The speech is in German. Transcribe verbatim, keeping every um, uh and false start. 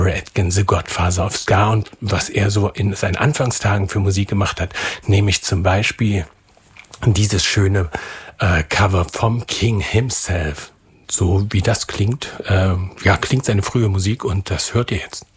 Aitken, The Godfather of Ska, und was er so in seinen Anfangstagen für Musik gemacht hat, nämlich zum Beispiel dieses schöne äh, Cover vom King himself. So wie das klingt, äh, ja, klingt seine frühe Musik, und das hört ihr jetzt.